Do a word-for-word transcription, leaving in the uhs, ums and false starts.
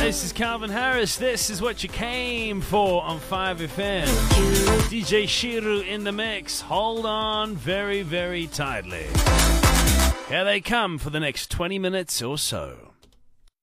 This is Calvin Harris. This is what you came for on five F M. D J Shiru in the mix. Hold on very, very tightly. Here they come for the next twenty minutes or so.